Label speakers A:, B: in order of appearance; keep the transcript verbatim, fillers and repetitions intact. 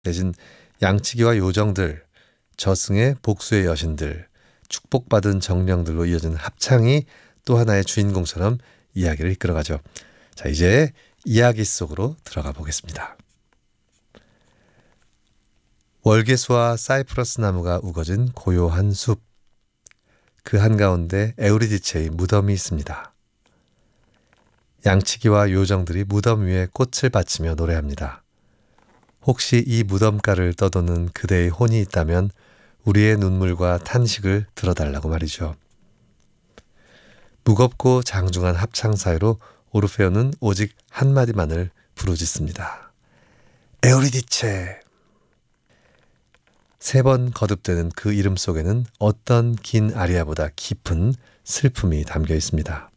A: 내진 양치기와 요정들, 저승의 복수의 여신들, 축복받은 정령들로 이어지는 합창이 또 하나의 주인공처럼 이야기를 이끌어가죠. 자, 이제 이야기 속으로 들어가 보겠습니다. 월계수와 사이프러스 나무가 우거진 고요한 숲. 그 한가운데 에우리디체의 무덤이 있습니다. 양치기와 요정들이 무덤 위에 꽃을 바치며 노래합니다. 혹시 이 무덤가를 떠도는 그대의 혼이 있다면 우리의 눈물과 탄식을 들어달라고 말이죠. 무겁고 장중한 합창 사이로 오르페오는 오직 한마디만을 부르짖습니다. 에우리디체! 세 번 거듭되는 그 이름 속에는 어떤 긴 아리아보다 깊은 슬픔이 담겨 있습니다.